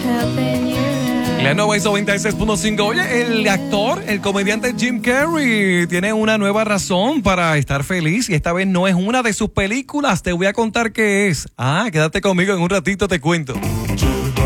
La Nueva 96.5. Oye, el actor, el comediante Jim Carrey tiene una nueva razón para estar feliz y esta vez no es una de sus películas. Te voy a contar qué es. Quédate conmigo, en un ratito te cuento.